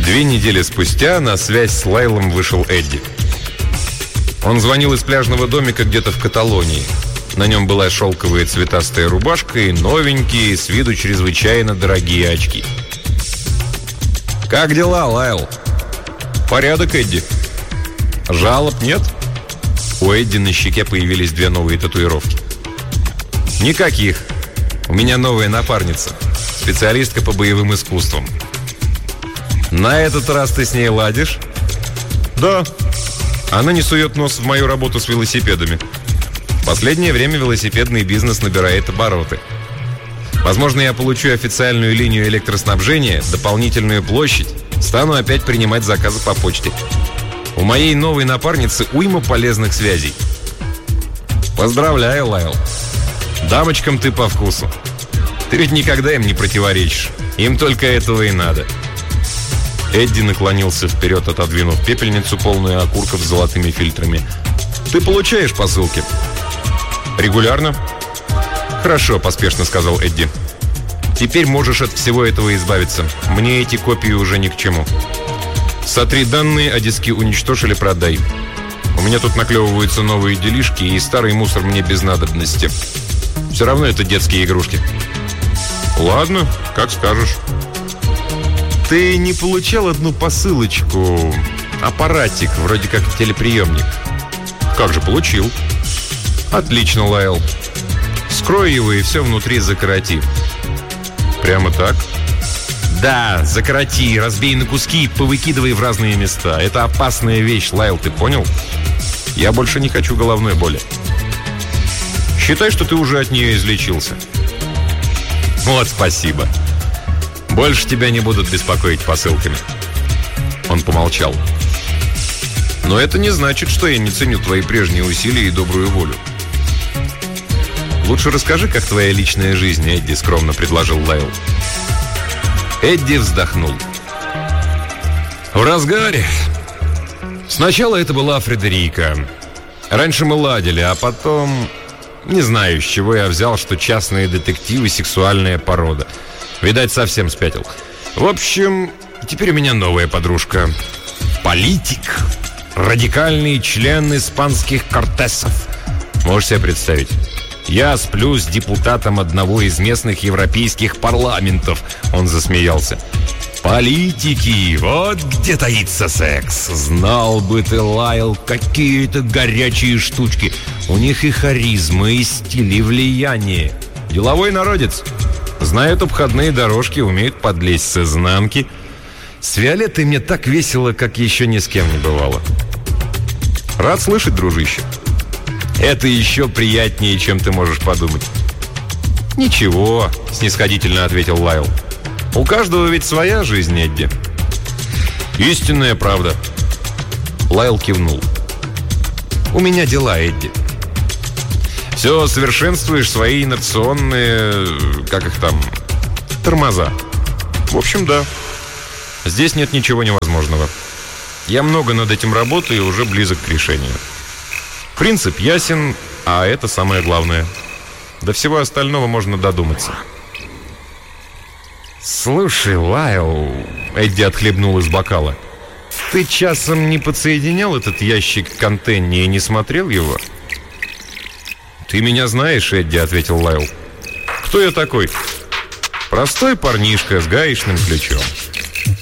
2 недели спустя на связь с Лайлом вышел Эдди. Он звонил из пляжного домика где-то в Каталонии. На нем была шелковая цветастая рубашка и новенькие, с виду чрезвычайно дорогие очки. «Как дела, Лайл?» «Порядок, Эдди». «Жалоб нет?» У Эдди на щеке появились 2 новые татуировки. «Никаких. У меня новая напарница. Специалистка по боевым искусствам». «На этот раз ты с ней ладишь?» «Да. Она не сует нос в мою работу с велосипедами. В последнее время велосипедный бизнес набирает обороты. Возможно, я получу официальную линию электроснабжения, дополнительную площадь, стану опять принимать заказы по почте. У моей новой напарницы уйма полезных связей». «Поздравляю, Лайл. Дамочкам ты по вкусу. Ты ведь никогда им не противоречишь. Им только этого и надо». Эдди наклонился вперед, отодвинув пепельницу, полную окурков с золотыми фильтрами. «Ты получаешь посылки?» «Регулярно?» «Хорошо», — поспешно сказал Эдди. «Теперь можешь от всего этого избавиться. Мне эти копии уже ни к чему. Сотри данные, а диски уничтожь или продай. У меня тут наклевываются новые делишки, и старый мусор мне без надобности. Все равно это детские игрушки». «Ладно, как скажешь». «Ты не получал одну посылочку? Аппаратик, вроде как телеприемник». «Как же, получил». «Отлично, Лайл. Скрой его и все внутри закороти». «Прямо так?» «Да, закороти, разбей на куски и повыкидывай в разные места. Это опасная вещь, Лайл, ты понял? Я больше не хочу головной боли. Считай, что ты уже от нее излечился». «Вот спасибо. Больше тебя не будут беспокоить посылками». Он помолчал. «Но это не значит, что я не ценю твои прежние усилия и добрую волю». «Лучше расскажи, как твоя личная жизнь, Эдди», — скромно предложил Лайл. Эдди вздохнул. «В разгаре. Сначала это была Фредерика. Раньше мы ладили, а потом... Не знаю, с чего я взял, что частные детективы — сексуальная порода. Видать, совсем спятил. В общем, теперь у меня новая подружка. Политик. Радикальный член испанских кортесов. Можешь себе представить? Я сплю с депутатом одного из местных европейских парламентов». Он засмеялся. «Политики, вот где таится секс. Знал бы ты, Лайл, какие-то горячие штучки. У них и харизма, и стиль, и влияние. Деловой народец. Знают обходные дорожки, умеют подлезть с изнанки. С Виолеттой мне так весело, как еще ни с кем не бывало». «Рад слышать, дружище. Это еще приятнее, чем ты можешь подумать». «Ничего», — снисходительно ответил Лайл. «У каждого ведь своя жизнь, Эдди». «Истинная правда». Лайл кивнул. «У меня дела, Эдди». «Все совершенствуешь свои инерционные... как их там? Тормоза». «В общем, да. Здесь нет ничего невозможного. Я много над этим работаю и уже близок к решению. Принцип ясен, а это самое главное. До всего остального можно додуматься». «Слушай, Лайл», — Эдди отхлебнул из бокала, «ты часом не подсоединял этот ящик к антенне и не смотрел его?» «Ты меня знаешь, Эдди», — ответил Лайл. «Кто я такой?» «Простой парнишка с гаечным ключом.